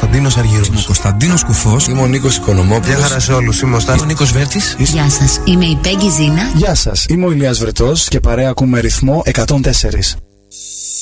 Κωνσταντίνος Αργύρος. Είμαι ο Κωνσταντίνος Κουφός. Είμαι ο Νίκος Οικονομόπουλος. Γεια χαρά σε όλους. Είμαι ο Στάνης. Είμαι ο Νίκος Βέρτης. Γεια σας. Είμαι η Πέγγι Ζήνα. Γεια σας. Είμαι ο Ηλίας Βρετός και παρέα ακούμε ρυθμό 104.